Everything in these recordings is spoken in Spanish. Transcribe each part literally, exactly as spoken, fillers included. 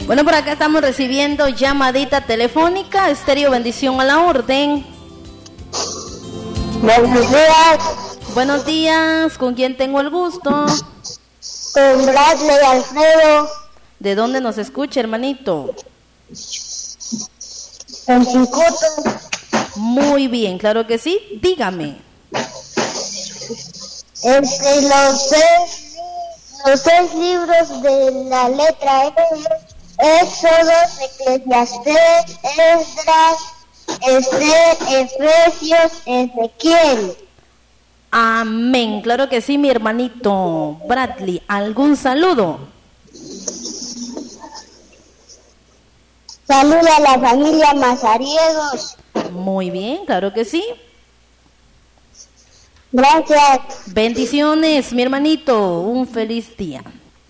Bueno, por acá estamos recibiendo llamadita telefónica. Estéreo, bendición a la orden. Buenos días. Buenos días, ¿con quién tengo el gusto? Con Bradley Alfredo. ¿De dónde nos escucha, hermanito? En Cincuto. Muy bien, claro que sí. Dígame. Entre los seis, los seis libros de la letra E, Éxodo, Eclesiastés, Esdras, Esther, Efesios, Ezequiel. Amén, claro que sí, mi hermanito Bradley. ¿Algún saludo? Saluda a la familia Mazariegos. Muy bien, claro que sí. Gracias. Bendiciones, mi hermanito. Un feliz día.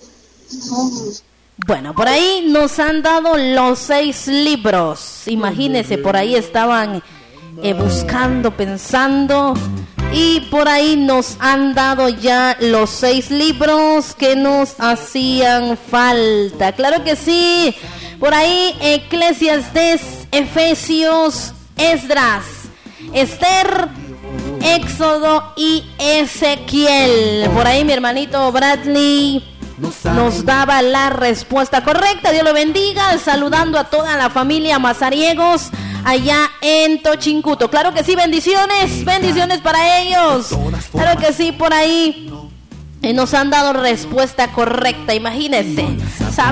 Bueno, por ahí nos han dado los seis libros. Imagínense, por ahí estaban eh, buscando, pensando. Y por ahí nos han dado ya los seis libros que nos hacían falta. Claro que sí. Por ahí Eclesiastés, Efesios, Esdras, Esther, Éxodo y Ezequiel. Por ahí mi hermanito Bradley nos daba la respuesta correcta. Dios lo bendiga. Saludando a toda la familia Mazariegos allá en Tochincuto. Claro que sí, bendiciones, bendiciones para ellos. Claro que sí, por ahí nos han dado respuesta correcta. Imagínense.